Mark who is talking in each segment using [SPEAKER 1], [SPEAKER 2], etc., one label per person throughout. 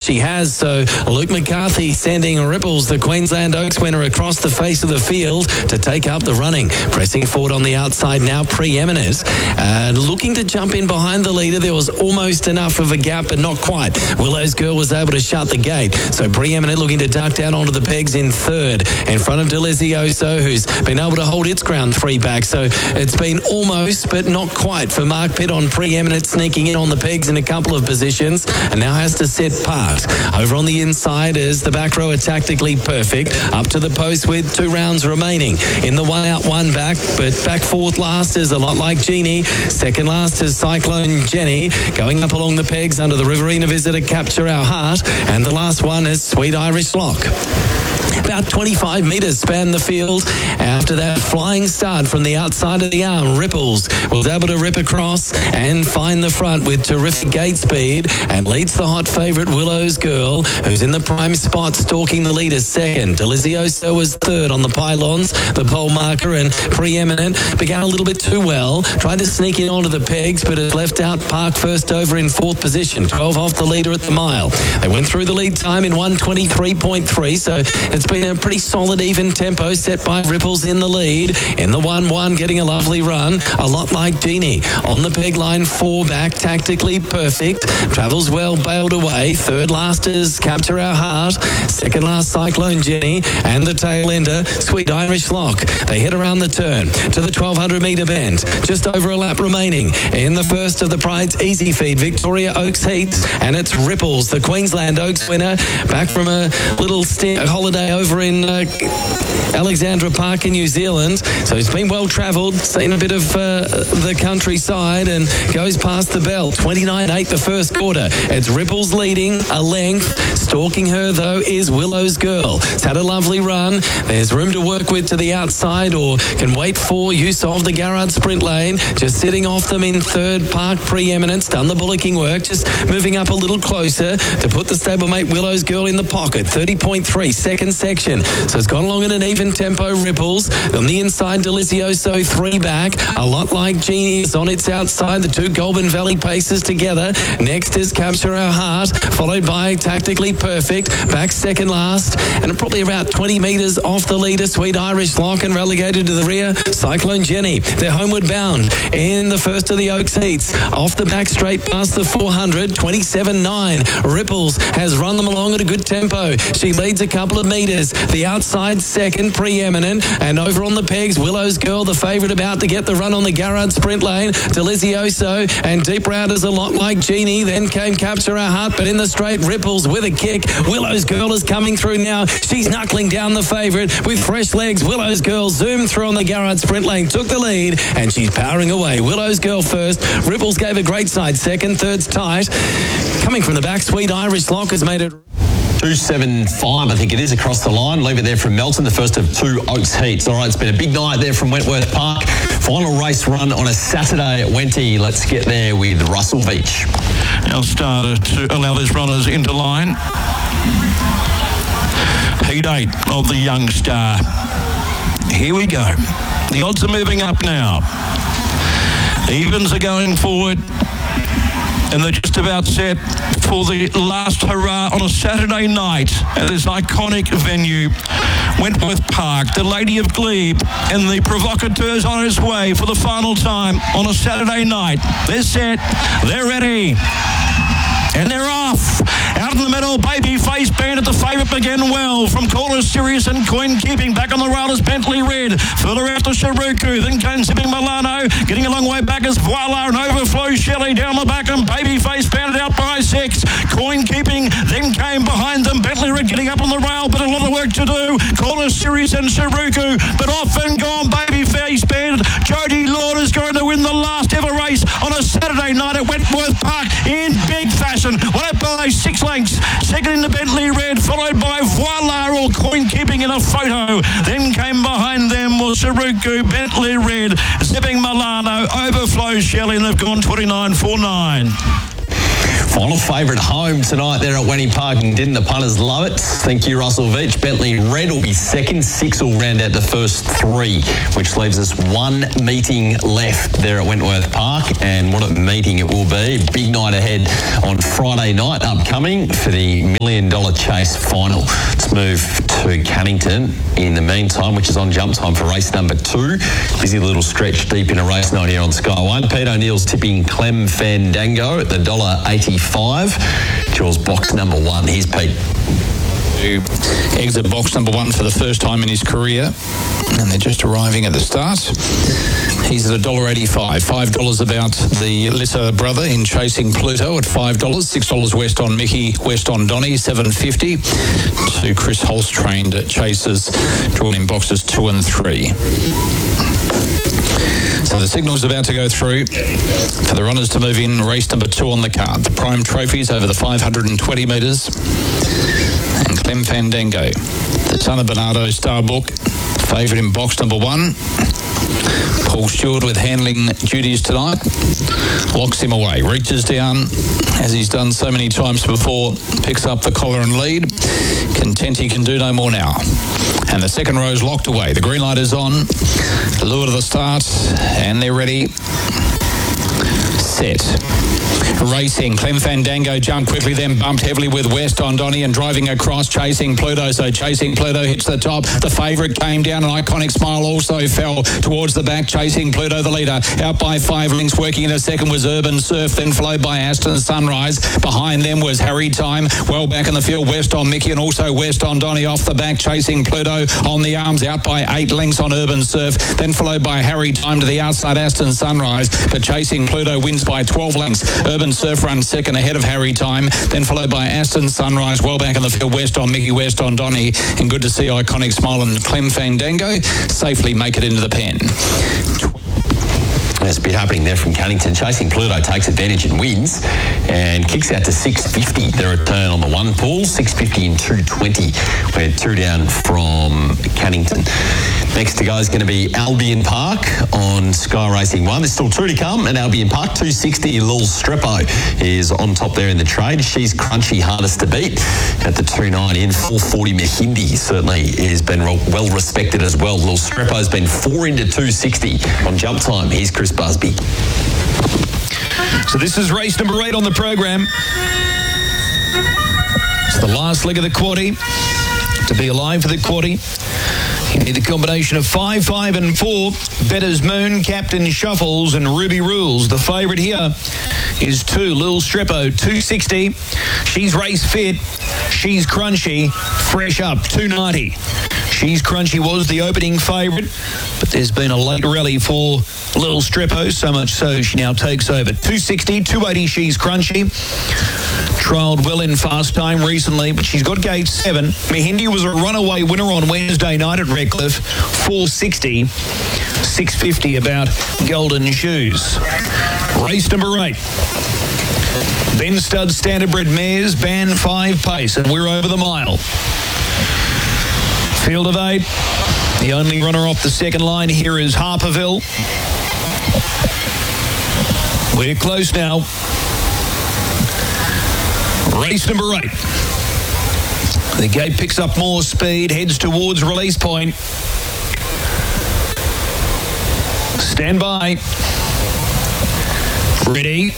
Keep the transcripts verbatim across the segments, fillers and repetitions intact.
[SPEAKER 1] She has. So Luke McCarthy sending Ripples, the Queensland Oaks winner, across the face of the field to take up the running. Pressing forward on the outside now, Preeminent. Uh, looking to jump in behind the leader. There was almost enough of a gap, but not quite. Willow's Girl was able to shut the gate. So Preeminent looking to duck down onto the pegs in third. In front of Delizioso, who's been able to hold its ground three back. So it's been almost, but not quite, for Mark Pitt on Preeminent, sneaking in on the pegs in a couple of positions, and now has to sit parked. Over on the inside is the back row, are tactically perfect. Up to the post with two rounds remaining. In the one out, one back, but back fourth last is a lot like Genie. Second last is Cyclone Jenny. Going up along the pegs under the Riverina Visitor, Capture Our Heart. And the last one is Sweet Irish Lock. About twenty-five metres span the field. After that flying start from the outside of the arm, Ripples was able to rip across and find the front with terrific gate speed and leads the hot favourite Willow's Girl, who's in the prime spot, stalking the leader second. Delizioso was third on the pylons, the pole marker, and Preeminent began a little bit too well. Tried to sneak in onto the pegs, but has left out Park first over in fourth position, twelve off the leader at the mile. They went through the lead time in one twenty-three point three, so it's been a pretty solid even tempo set by Ripples in the lead. In the one one, getting a lovely run, a lot like Genie. On the peg line, four back, tactically perfect. Travels well, bailed away. Third last is Capture Our Heart. Second last, Cyclone Jenny. And the tail ender, Sweet Irish Lock. They head around the turn to the twelve hundred metre bend. Just over a lap remaining. In the first of the Pride's Easy Feed, Victoria Oaks Heats. And it's Ripples, the Queensland Oaks winner, back from a little stint, a holiday over in uh, Alexandra Park in New Zealand. So it's been well travelled, seen a bit of uh, the countryside, and goes past the bell. twenty-nine eight the first quarter. It's Ripples leading a length. Stalking her, though, is Willow's Girl. It's had a lovely run. There's room to work with to the outside, or can wait for use of the Garrard sprint lane. Just sitting off them in third, Park Preeminence. Done the bullocking work. Just moving up a little closer to put the stablemate Willow's Girl in the pocket. thirty point three, second section. So it's gone along in an even tempo, Ripples. On the inside, Delizioso, three back. A lot like Genie's on its outside. The two Goulburn Valley paces together. Next is Capture Our Heart, followed by Tactically Perfect. Back second last, and probably about twenty metres off the leader, Sweet Irish Lock, and relegated to the rear, Cyclone Jenny. They're homeward bound in the first of the Oaks heats. Off the back straight past the four hundred, twenty-seven nine. Ripples has run them along at a good tempo. She leads a couple of metres. The outside second, Preeminent, and over on the pegs, Willow's Girl, the favourite, about to get the run on the Garrard sprint lane. Delizioso and Deep Rounders, a lot like Genie. Then came Capture Our Heart, but in the straight, Ripples with a kick. Willow's Girl is coming through now. She's knuckling down the favourite with fresh legs. Willow's Girl zoomed through on the Garrard sprint lane, took the lead, and she's powering away. Willow's Girl first. Ripples gave a great side second. Third's tight. Coming from the back, Sweet Irish Lock has made it
[SPEAKER 2] two seven five, I think it is, across the line. Leave it there from Melton, the first of two Oaks heats. All right, it's been a big night there from Wentworth Park. Final race run on a Saturday at Wenty. Let's get there with Russell Beach.
[SPEAKER 3] Our starter to allow these runners into line. Heat eight of the Young Star. Here we go. The odds are moving up now. Evens are going forward, and they're just about set for the last hurrah on a Saturday night at this iconic venue, Wentworth Park. The Lady of Glebe and the Provocateurs on its way for the final time on a Saturday night. They're set, they're ready, and they're off. Out in the middle, Babyface Bandit, the favourite, began well from Caller Sirius and Coin Keeping. Back on the rail is Bentley Red. Further out to Sharuku. Then came Zipping Milano. Getting a long way back is Voila and Overflow Shelley down the back, and Babyface Bandit out by six. Coin Keeping then came behind them. Bentley Red getting up on the rail, but a lot of work to do. Caller Sirius and Sharuku, but off and gone Babyface Bandit. Jodie Lord is going to win the last ever race on a Saturday night at Wentworth Park in big fashion. Won it by six lengths. Second in the Bentley Red, followed by Voila or Coin Keeping in a photo. Then came behind them was Sharuku, Bentley Red, Zipping Milano, Overflow Shelley, and they've gone twenty-nine four nine.
[SPEAKER 2] Final favourite home tonight there at Wenty Park, and didn't the punters love it? Thank you, Russell Veach. Bentley Red will be second. Six will round out the first three, which leaves us one meeting left there at Wentworth Park. And what a meeting it will be. Big night ahead on Friday night upcoming for the Million Dollar Chase final. Let's move to Cannington in the meantime, which is on jump time for race number two. Busy little stretch deep in a race night here on Sky One. Pete O'Neill's tipping Clem Fandango at the one dollar eighty-five. Draws box number one. Here's Pete.
[SPEAKER 4] Exit box number one for the first time in his career, and they're just arriving at the start. He's at one dollar eighty-five. five dollars about the Litter brother in Chasing Pluto at five dollars. six dollars west on Mickey, west on Donny, seven fifty. Two Chris Holst trained chasers drawn in boxes two and three. So the signal's about to go through for the runners to move in race number two on the card. The Prime Trophies over the five hundred twenty metres. And Clem Fandango, the son of Bernardo Starbuck, favourite in box number one. Paul Stewart with handling duties tonight. Locks him away, reaches down, as he's done so many times before, picks up the collar and lead. Content he can do no more now. And the second row's locked away. The green light is on. Lure to the start, and they're ready. Set. Racing. Clem Fandango jumped quickly, then bumped heavily with West on Donny and driving across, Chasing Pluto. So Chasing Pluto hits the top. The favourite came down. An Iconic Smile also fell towards the back. Chasing Pluto, the leader, out by five lengths. Working in a second was Urban Surf, then followed by Aston Sunrise. Behind them was Harry Time. Well back in the field, West on Mickey and also West on Donny off the back. Chasing Pluto on the arms, out by eight lengths on Urban Surf, then followed by Harry Time to the outside, Aston Sunrise. But Chasing Pluto wins by twelve lengths. Urban Surf runs second ahead of Harry Time, then followed by Aston Sunrise. Well back in the field, West on Mickey, West on Donny, and good to see Iconic Smile and Clem Fandango safely make it into the pen.
[SPEAKER 2] There's a bit happening there from Cannington. Chasing Pluto takes advantage and wins and kicks out to six fifty. The return on the one pool, six fifty and two twenty. We're two down from Cannington. Next to go is going to be Albion Park on Sky Racing one. There's still two to come at Albion Park. two sixty, Lil Strepo is on top there in the trade. She's crunchy, hardest to beat at the two ninety. And four forty Mahindi certainly has been well respected as well. Lil Strepo's been four into two sixty on jump time. Here's Chris Busby.
[SPEAKER 3] So this is race number eight on the program. It's the last leg of the quaddie. To be alive for the quaddie, you need a combination of five, five and four. Better's Moon, Captain Shuffles and Ruby Rules. The favourite here is two, Lil Strepo, two sixty. She's race fit. She's crunchy. Fresh up, two ninety. She's Crunchy was the opening favourite, but there's been a late rally for Lil Strepo, so much so she now takes over. two sixty, two eighty, She's Crunchy. Trialled well in fast time recently, but she's got gate seven. Mahindi was a runaway winner on Wednesday night at Redcliffe, four sixty. six fifty about Golden Shoes. Race number eight. Ben Stud Standardbred Mares, band five pace, and we're over the mile. Field of eight. The only runner off the second line here is Harperville. We're close now. Race number eight. The gate picks up more speed, heads towards release point. Stand by. Ready.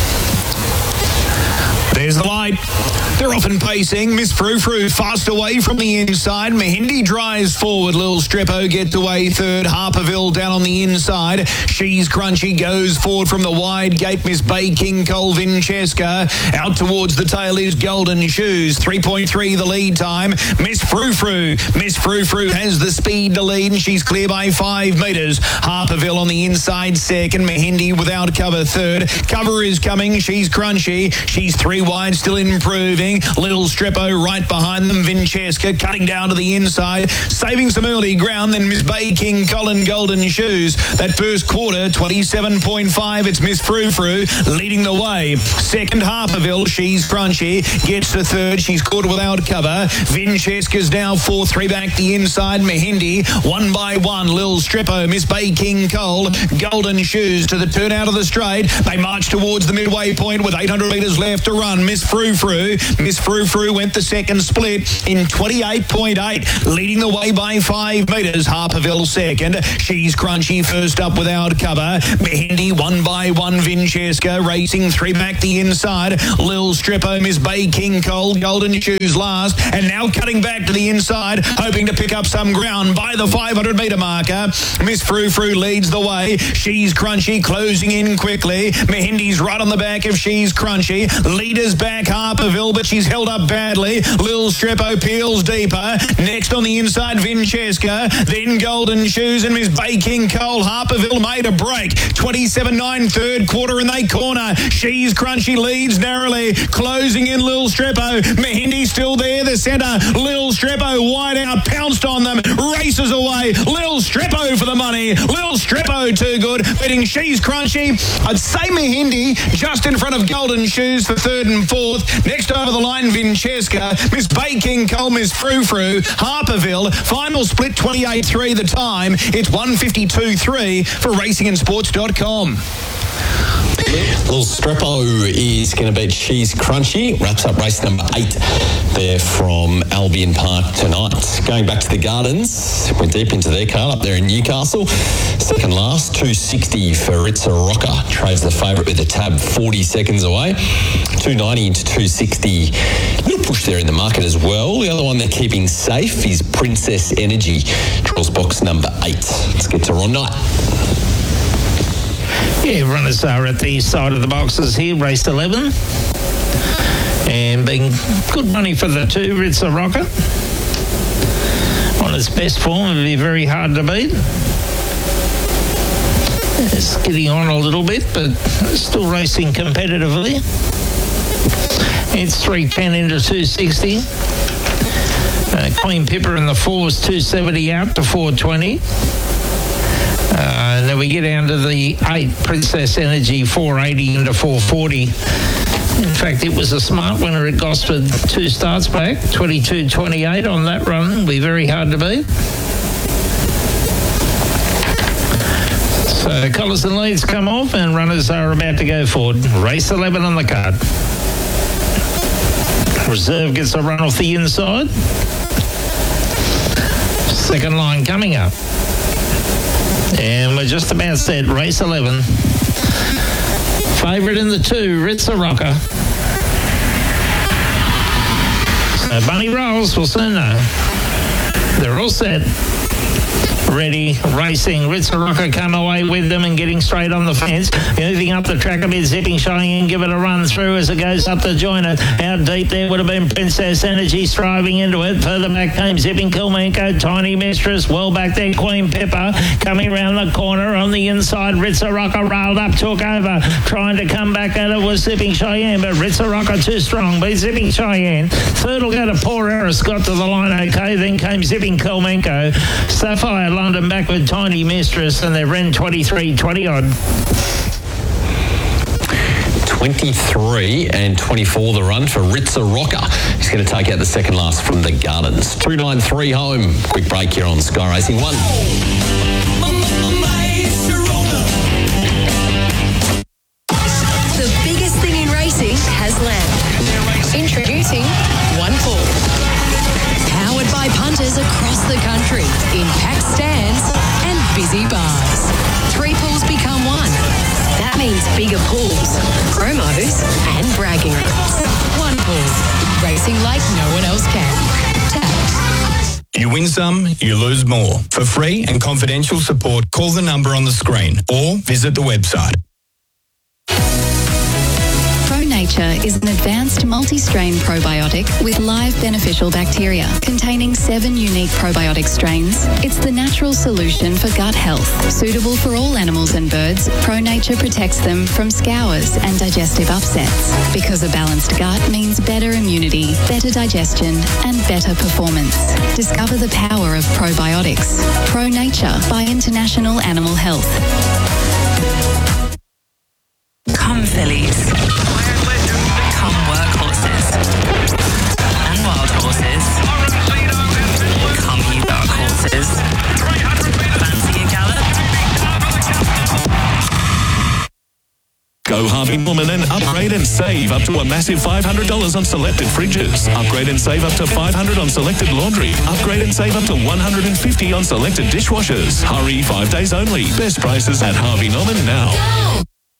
[SPEAKER 3] There's the light. They're off and pacing. Miss Frou Frou fast away from the inside. Mahindi drives forward. Lil Strepo gets away third. Harperville down on the inside. She's Crunchy goes forward from the wide gate. Miss Bay King Cole Vinchesca. Out towards the tail is Golden Shoes. three point three the lead time. Miss Frou Frou. Miss Frou Frou has the speed to lead, and she's clear by five metres. Harperville on the inside second. Mahindi without cover third. Cover is coming. She's Crunchy. She's three wide, still improving. Little Strepo right behind them. Vinchesca cutting down to the inside, saving some early ground. Then Miss Bay King Colin Golden Shoes. That first quarter, twenty-seven point five. It's Miss Frou Frou leading the way. Second, Harperville. She's Crunchy. Gets to third. She's caught without cover. Vinchesca's now four three back the inside. Mahindi one by one. Lil Strepo, Miss Bay King Cole, Golden Shoes to the turn out of the straight. They march towards the midway point with eight hundred metres left to run.
[SPEAKER 5] on Miss Frou Frou. Miss Frou Frou went the second split in twenty-eight point eight, leading the way by five metres. Harperville second. She's Crunchy first up without cover. Mehendi one by one. Vinchesca racing three back the inside. Lil Strippo, Miss Bay King Cole, Golden Shoes last, and now cutting back to the inside, hoping to pick up some ground by the five hundred metre marker. Miss Frou Frou leads the way. She's Crunchy closing in quickly. Mehendi's right on the back of She's Crunchy. Leaders back Harperville, but she's held up badly. Lil Strippo peels deeper. Next on the inside, Vinchesca. Then Golden Shoes and Miss Bay King Cole. Harperville made a break. twenty-seven nine third quarter and they corner. She's Crunchy leads narrowly. Closing in Lil Strippo. Mehendi still there, the centre. Lil Strippo wide out, pounced on them, races away. Lil Strippo for the money. Lil Strippo too good, beating She's Crunchy. I'd say Mehendi just in front of Golden Shoes for third and fourth. Next over the line, Vinchesca, Miss Bay King Cole, Miss Frou Frou, Harperville. Final split twenty-eight three the time. It's one fifty-two three for racing and sports dot com.
[SPEAKER 2] Lil Strippo is going to beat She's Crunchy. Wraps up race number eight there from Albion Park tonight. Going back to the Gardens, we're deep into their card up there in Newcastle. Second last, two sixty for Ritza Rocker. Traves the favourite with a tab forty seconds away. two ninety into two sixty. A little push there in the market as well. The other one they're keeping safe is Princess Energy. Draws box number eight. Let's get to Ron Knight.
[SPEAKER 6] Yeah, runners are at the side of the boxes here, race eleven. And being good money for the two, Ritza Rocker. On its best form, it'll be very hard to beat. It's getting on a little bit, but still racing competitively. It's three ten into two sixty. Uh, Queen Pippa in the four was two seventy out to four twenty. Uh, and then we get down to the eight, Princess Energy, four eighty into four forty. In fact, it was a smart winner at Gosford two starts back, twenty-two twenty-eight on that run. It'll be very hard to beat. So colours and leads come off and runners are about to go forward. Race eleven on the card. Reserve gets a run off the inside. Second line coming up. And we're just about set. Race eleven. Favourite in the two, Ritza Rocker. So Bunny rolls, we'll soon know. They're all set. Ready, racing. Ritza Rocker come away with them and getting straight on the fence. Moving up the track a bit, Zipping Cheyenne, give it a run through as it goes up to join it. Out deep there would have been Princess Energy striving into it. Further back came Zipping Kilmenko, Tiny Mistress. Well back there, Queen Pippa coming round the corner on the inside. Ritza Rocker railed up, took over. Trying to come back at it was Zipping Cheyenne, but Ritza Rocker too strong. Beat Zipping Cheyenne. Third will go to Poor Eris, got to the line okay. Then came Zipping Kilmenko. Sapphire London back with Tiny Mistress, and they ran twenty-three twenty odd.
[SPEAKER 2] twenty-three and twenty-four the run for Ritza Rocker. He's going to take out the second last from the Gardens. two ninety-three home. Quick break here on Sky Racing One.
[SPEAKER 7] The biggest thing in racing has landed. Introducing One Pool. Powered by punters across the country in packed stands and busy bars. Three pools become one. That means bigger pools, promos and bragging rights. One Pool. Racing like no one else can. Tap.
[SPEAKER 8] You win some, you lose more. For free and confidential support, call the number on the screen or visit the website.
[SPEAKER 9] ProNature is an advanced multi-strain probiotic with live beneficial bacteria containing seven unique probiotic strains. It's the natural solution for gut health. Suitable for all animals and birds, ProNature protects them from scours and digestive upsets. Because a balanced gut means better immunity, better digestion and better performance. Discover the power of probiotics. ProNature by International Animal Health.
[SPEAKER 10] Come fillies. Come workhorses. And wild horses. Come you dark horses. Fancy a gallop?
[SPEAKER 11] Go Harvey Norman and upgrade and save up to a massive five hundred dollars on selected fridges. Upgrade and save up to five hundred dollars on selected laundry. Upgrade and save up to one hundred fifty dollars on selected dishwashers. Hurry, five days only. Best prices at Harvey Norman now.